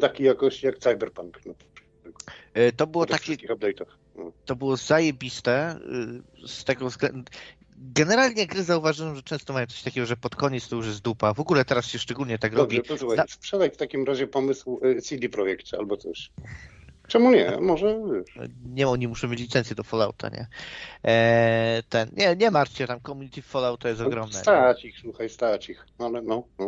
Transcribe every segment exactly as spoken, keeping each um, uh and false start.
takiej jakości jak Cyberpunk. No. To było takie... No. To było zajebiste z tego względu... Generalnie gry zauważyłem, że często mają coś takiego, że pod koniec to już jest dupa. W ogóle teraz się szczególnie tak Dobrze, robi. to słuchaj, Zna... sprzedaj w takim razie pomysł C D Projekcie albo coś. Czemu nie? Może wiesz. Nie, oni muszą mieć licencję do Fallouta, nie? Eee, ten, nie, nie martwcie, tam community Fallouta jest ogromne. Stać ich, słuchaj, stać ich. No, ale no, no.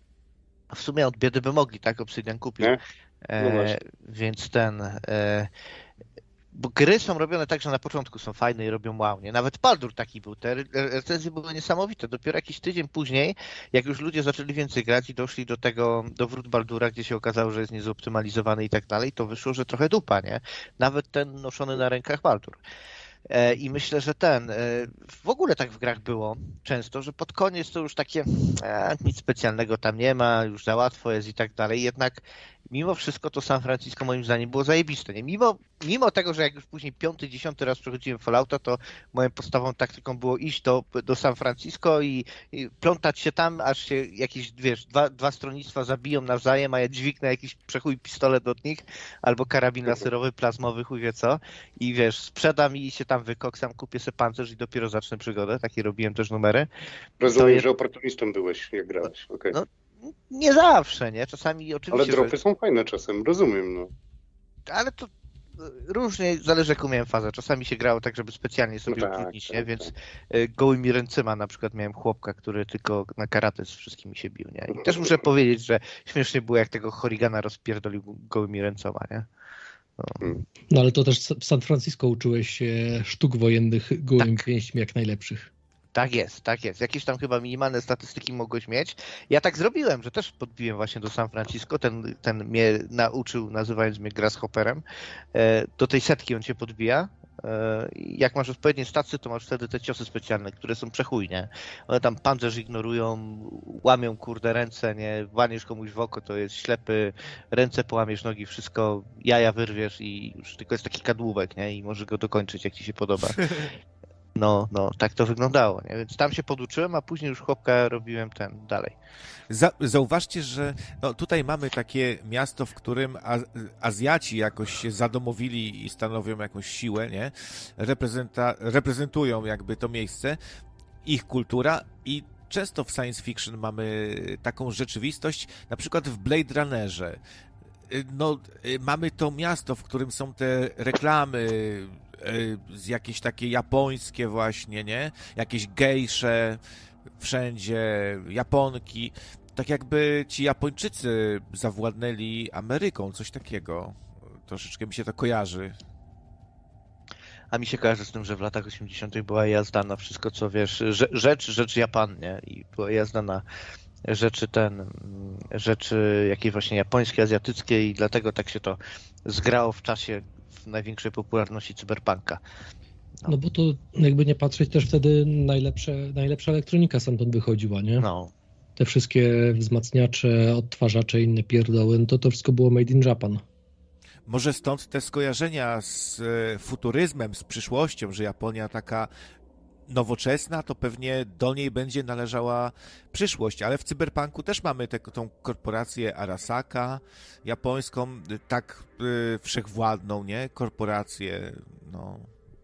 W sumie od biedy by mogli, tak? Obsydian kupił. Nie? No eee, więc ten... Eee, bo gry są robione tak, że na początku są fajne i robią wow, nie? Nawet Baldur taki był, te recenzje były niesamowite. Dopiero jakiś tydzień później, jak już ludzie zaczęli więcej grać i doszli do tego, do wrót Baldura, gdzie się okazało, że jest niezoptymalizowany i tak dalej, to wyszło, że trochę dupa, nie? Nawet ten noszony na rękach Baldur. I myślę, że ten, w ogóle tak w grach było często, że pod koniec to już takie e, nic specjalnego tam nie ma, już za łatwo jest i tak dalej, jednak mimo wszystko to San Francisco moim zdaniem było zajebiste, nie? Mimo, mimo tego, że jak już później piąty, dziesiąty raz przechodziłem Fallouta, to moją podstawową taktyką było iść do, do San Francisco i, i plątać się tam, aż się jakieś, wiesz, dwa, dwa stronnictwa zabiją nawzajem, a ja dźwignę jakiś przechuj pistolet od nich, albo karabin laserowy, plazmowy, chuj wie co, i wiesz, sprzedam i się tam wykoksam, kupię sobie pancerz i dopiero zacznę przygodę, takie robiłem też numery. Rozumiem, je... że oportunistą byłeś, jak grałeś, okej. Okay. No, nie zawsze, nie? Czasami oczywiście... Ale dropy że... są fajne czasem, rozumiem, no. Ale to różnie, zależy jaką miałem fazę. Czasami się grało tak, żeby specjalnie sobie no tak, utrudnić, tak, nie? tak. Więc gołymi ręcyma na przykład miałem chłopka, który tylko na karate z wszystkimi się bił, nie? I też muszę powiedzieć, że śmiesznie było, jak tego Horrigana rozpierdolił gołymi ręcoma, nie? No. no ale to też w San Francisco uczyłeś się sztuk wojennych gołymi tak. pięśćmi jak najlepszych. Tak jest, tak jest. Jakieś tam chyba minimalne statystyki mogłeś mieć. Ja tak zrobiłem, że też podbiłem właśnie do San Francisco. Ten, ten mnie nauczył, nazywając mnie Grasshopperem. Do tej setki on cię podbija. Jak masz odpowiednie stacje, to masz wtedy te ciosy specjalne, które są przechujne. One tam pancerz ignorują, łamią kurde ręce, nie? Łamiesz komuś w oko, to jest ślepy, ręce połamiesz, nogi, wszystko, jaja wyrwiesz i już tylko jest taki kadłubek, nie? I możesz go dokończyć, jak ci się podoba. No, no, tak to wyglądało, nie? Więc tam się poduczyłem, a później już chłopka robiłem ten dalej. Za, zauważcie, że no, tutaj mamy takie miasto, w którym Az- Azjaci jakoś się zadomowili i stanowią jakąś siłę, nie? Reprezenta- reprezentują jakby to miejsce, ich kultura i często w science fiction mamy taką rzeczywistość, na przykład w Blade Runnerze. No, mamy to miasto, w którym są te reklamy z jakieś takie japońskie właśnie, nie? Jakieś gejsze wszędzie, Japonki. Tak jakby ci Japończycy zawładnęli Ameryką, coś takiego. Troszeczkę mi się to kojarzy. A mi się kojarzy z tym, że w latach osiemdziesiątych była jazda na wszystko, co wiesz, rzecz, rzecz Japan, nie? I była jazda na rzeczy ten, rzeczy jakieś właśnie japońskie, azjatyckie i dlatego tak się to zgrało w czasie w największej popularności cyberpunka. No. no bo to jakby nie patrzeć, też wtedy najlepsze, najlepsza elektronika stamtąd wychodziła, nie? No. Te wszystkie wzmacniacze, odtwarzacze i inne pierdoły, no to to wszystko było made in Japan. Może stąd te skojarzenia z futuryzmem, z przyszłością, że Japonia taka nowoczesna, to pewnie do niej będzie należała przyszłość, ale w cyberpunku też mamy tę tą korporację Arasaka japońską, tak y, wszechwładną, nie? Korporację, no.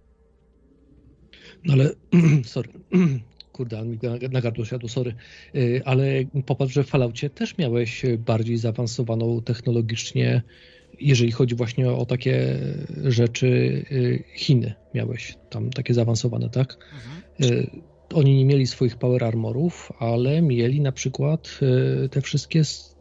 No ale, sorry, kurde, mi na gardło siadło, sorry, ale popatrz, że w Falloutie też miałeś bardziej zaawansowaną technologicznie, jeżeli chodzi właśnie o takie rzeczy, Chiny miałeś tam takie zaawansowane, tak? Mhm. Oni nie mieli swoich power armorów, ale mieli na przykład te wszystkie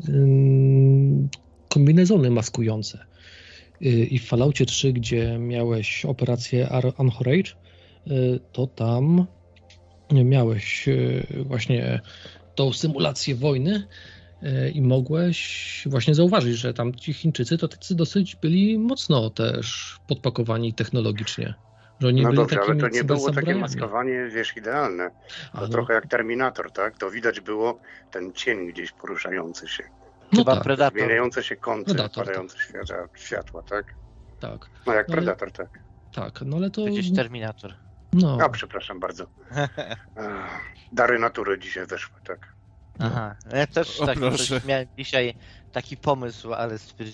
kombinezony maskujące. I w Falloutie trzy, gdzie miałeś operację Anchorage, to tam miałeś właśnie tą symulację wojny i mogłeś właśnie zauważyć, że tam ci Chińczycy to tacy dosyć byli mocno też podpakowani technologicznie. Że oni no byli dobrze, ale to nie było saburajami. takie maskowanie, wiesz, idealne. To no. trochę jak Terminator, tak? To widać było ten cień gdzieś poruszający się. No Chyba tak. Predator. Zmieniające się kąty, Predator, padające tak. światła, światła, tak? Tak. No jak no ale... Predator, tak. Tak, no ale to... Gdzieś Terminator. No. A, przepraszam bardzo. Dary natury dzisiaj weszły, tak. Aha, ja też o, tak, proszę. miałem dzisiaj taki pomysł, ale stwierdziłem,